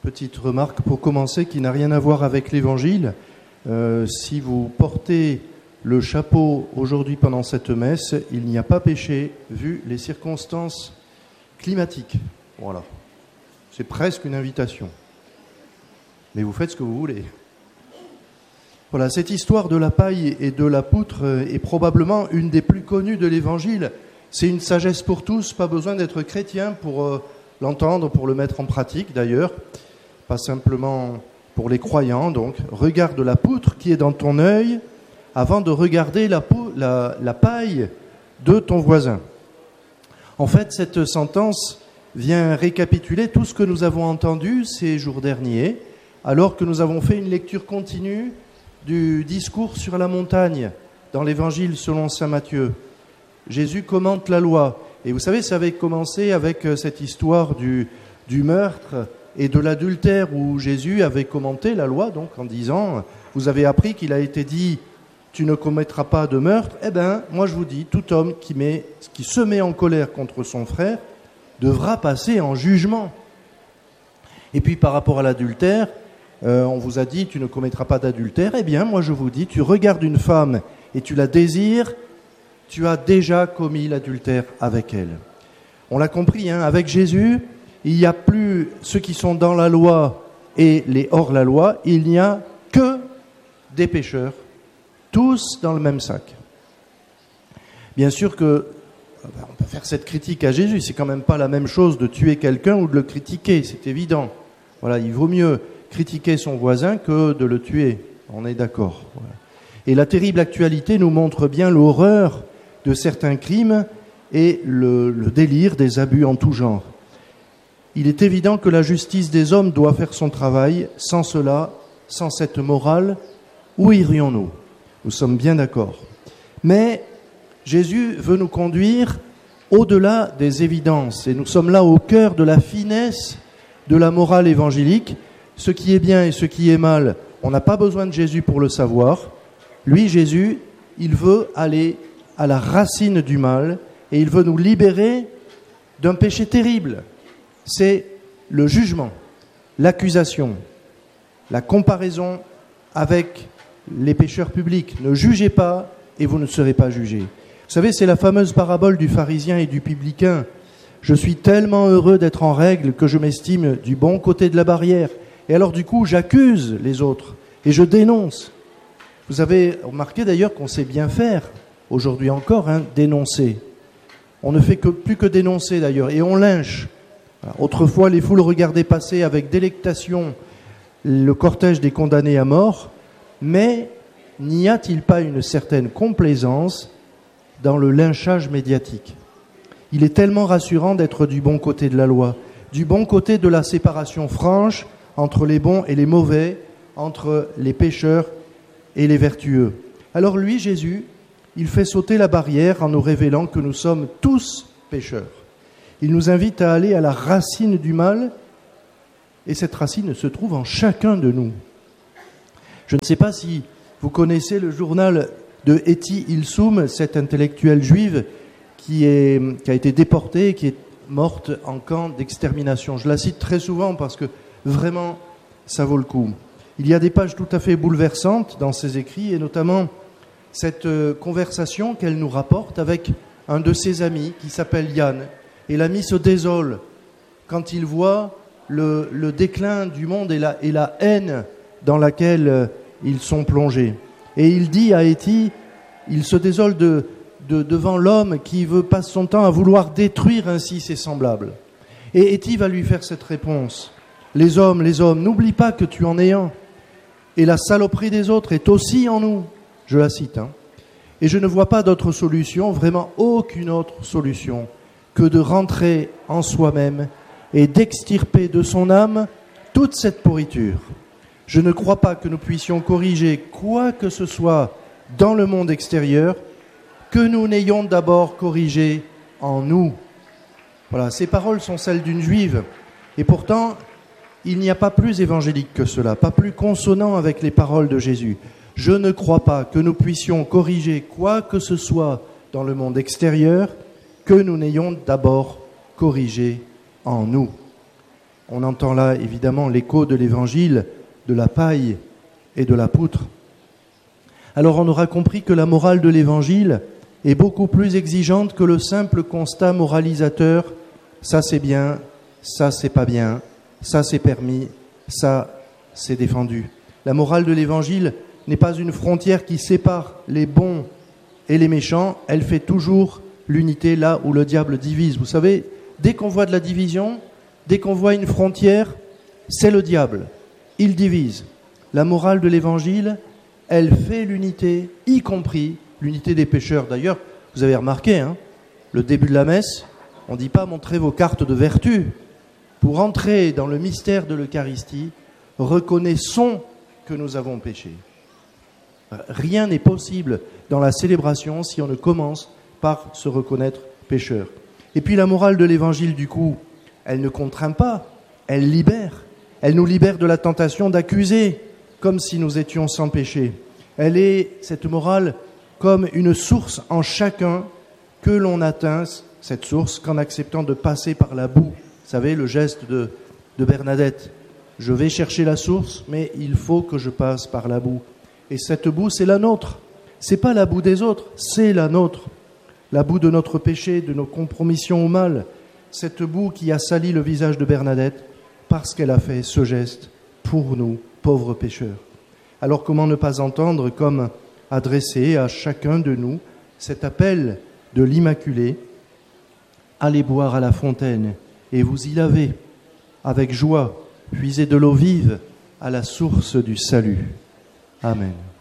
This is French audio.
petite remarque pour commencer qui n'a rien à voir avec l'Évangile. Si vous portez le chapeau aujourd'hui pendant cette messe, il n'y a pas péché vu les circonstances climatiques. Voilà. C'est presque une invitation. Mais vous faites ce que vous voulez. Voilà, cette histoire de la paille et de la poutre est probablement une des plus connues de l'Évangile. C'est une sagesse pour tous, pas besoin d'être chrétien pour l'entendre, pour le mettre en pratique d'ailleurs. Pas simplement pour les croyants, donc. Regarde la poutre qui est dans ton œil avant de regarder la paille de ton voisin. En fait, cette sentence vient récapituler tout ce que nous avons entendu ces jours derniers, alors que nous avons fait une lecture continue du discours sur la montagne dans l'Évangile selon saint Matthieu. Jésus commente la loi. Et vous savez, ça avait commencé avec cette histoire du meurtre et de l'adultère où Jésus avait commenté la loi, donc en disant, vous avez appris qu'il a été dit, tu ne commettras pas de meurtre. Eh bien, moi je vous dis, tout homme qui se met en colère contre son frère devra passer en jugement. Et puis par rapport à l'adultère, on vous a dit, tu ne commettras pas d'adultère. Eh bien, moi je vous dis, tu regardes une femme et tu la désires, tu as déjà commis l'adultère avec elle. On l'a compris, hein, avec Jésus, il n'y a plus ceux qui sont dans la loi et les hors-la-loi, il n'y a que des pécheurs, tous dans le même sac. Bien sûr que on peut faire cette critique à Jésus, c'est quand même pas la même chose de tuer quelqu'un ou de le critiquer, c'est évident. Voilà, il vaut mieux critiquer son voisin que de le tuer, on est d'accord. Voilà. Et la terrible actualité nous montre bien l'horreur de certains crimes et le délire des abus en tout genre. Il est évident que la justice des hommes doit faire son travail. Sans cela, sans cette morale, où irions-nous ? Nous sommes bien d'accord. Mais Jésus veut nous conduire au-delà des évidences. Et nous sommes là au cœur de la finesse de la morale évangélique. Ce qui est bien et ce qui est mal, on n'a pas besoin de Jésus pour le savoir. Lui, Jésus, il veut aller à la racine du mal et il veut nous libérer d'un péché terrible. C'est le jugement, l'accusation, la comparaison avec les pécheurs publics. Ne jugez pas et vous ne serez pas jugés. Vous savez, c'est la fameuse parabole du pharisien et du publicain. Je suis tellement heureux d'être en règle que je m'estime du bon côté de la barrière. Et alors du coup, j'accuse les autres et je dénonce. Vous avez remarqué d'ailleurs qu'on sait bien faire, aujourd'hui encore, dénoncer. On ne fait plus que dénoncer d'ailleurs et on lynche. Autrefois, les foules regardaient passer avec délectation le cortège des condamnés à mort, mais n'y a-t-il pas une certaine complaisance dans le lynchage médiatique ? Il est tellement rassurant d'être du bon côté de la loi, du bon côté de la séparation franche entre les bons et les mauvais, entre les pécheurs et les vertueux. Alors lui, Jésus, il fait sauter la barrière en nous révélant que nous sommes tous pécheurs. Il nous invite à aller à la racine du mal, et cette racine se trouve en chacun de nous. Je ne sais pas si vous connaissez le journal de Etty Hillesum, cette intellectuelle juive qui a été déportée, qui est morte en camp d'extermination. Je la cite très souvent parce que vraiment, ça vaut le coup. Il y a des pages tout à fait bouleversantes dans ses écrits, et notamment cette conversation qu'elle nous rapporte avec un de ses amis qui s'appelle Yann. Et l'ami se désole quand il voit le déclin du monde et la haine dans laquelle ils sont plongés. Et il dit à Etty, il se désole devant l'homme qui passe son temps à vouloir détruire ainsi ses semblables. Et Etty va lui faire cette réponse. Les hommes, n'oublie pas que tu en es un. Et la saloperie des autres est aussi en nous. Je la cite. Et je ne vois pas d'autre solution, vraiment aucune autre solution, que de rentrer en soi-même et d'extirper de son âme toute cette pourriture. Je ne crois pas que nous puissions corriger quoi que ce soit dans le monde extérieur que nous n'ayons d'abord corrigé en nous. Voilà, ces paroles sont celles d'une juive. Et pourtant, il n'y a pas plus évangélique que cela, pas plus consonant avec les paroles de Jésus. Je ne crois pas que nous puissions corriger quoi que ce soit dans le monde extérieur que nous n'ayons d'abord corrigé en nous. On entend là évidemment l'écho de l'évangile de la paille et de la poutre. Alors on aura compris que la morale de l'évangile est beaucoup plus exigeante que le simple constat moralisateur « ça c'est bien, ça c'est pas bien, ça c'est permis, ça c'est défendu ». La morale de l'évangile n'est pas une frontière qui sépare les bons et les méchants, elle fait toujours l'unité là où le diable divise. Vous savez, dès qu'on voit de la division, dès qu'on voit une frontière, c'est le diable. Il divise. La morale de l'évangile, elle fait l'unité, y compris l'unité des pécheurs. D'ailleurs, vous avez remarqué, le début de la messe, on ne dit pas montrez vos cartes de vertu. Pour entrer dans le mystère de l'Eucharistie, reconnaissons que nous avons péché. Rien n'est possible dans la célébration si on ne commence par se reconnaître pécheur. Et puis la morale de l'évangile, du coup, elle ne contraint pas, elle libère. Elle nous libère de la tentation d'accuser, comme si nous étions sans péché. Elle est, cette morale, comme une source en chacun que l'on atteint, cette source, qu'en acceptant de passer par la boue. Vous savez, le geste de Bernadette. Je vais chercher la source, mais il faut que je passe par la boue. Et cette boue, c'est la nôtre. C'est pas la boue des autres, c'est la nôtre. La boue de notre péché, de nos compromissions au mal. Cette boue qui a sali le visage de Bernadette parce qu'elle a fait ce geste pour nous, pauvres pécheurs. Alors comment ne pas entendre comme adresser à chacun de nous cet appel de l'Immaculée, allez boire à la fontaine et vous y lavez avec joie, puisez de l'eau vive à la source du salut. Amen.